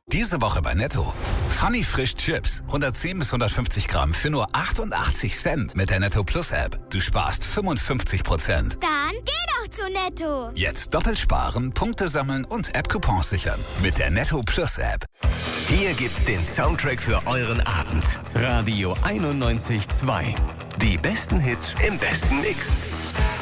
Diese Woche bei Netto. Funny Frisch Chips. 110 bis 150 Gramm für nur 88 Cent mit der Netto Plus App. Du sparst 55%. Dann geh doch zu Netto. Jetzt doppelt sparen, Punkte sammeln und App-Coupons sichern. Mit der Netto Plus App. Hier gibt's den Soundtrack für euren Abend. Radio 91.2. Die besten Hits im besten Mix.